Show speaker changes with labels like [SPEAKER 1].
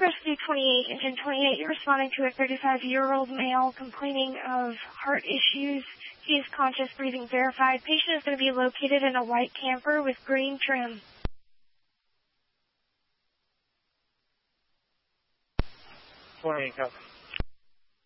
[SPEAKER 1] Rescue 28, Engine 28, you're responding to a 35-year-old male complaining of heart issues. He is conscious, breathing verified. Patient is going to be located in a white camper with green trim.
[SPEAKER 2] 28, copy.